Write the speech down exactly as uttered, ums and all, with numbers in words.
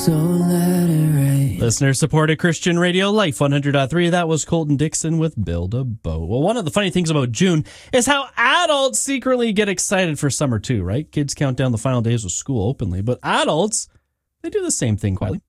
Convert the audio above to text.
So let it rain. Listener supported Christian Radio Life one hundred point three. That was Colton Dixon with Build a Boat. Well, one of the funny things about June is how adults secretly get excited for summer too, right? Kids count down the final days of school openly, but adults, they do the same thing quietly.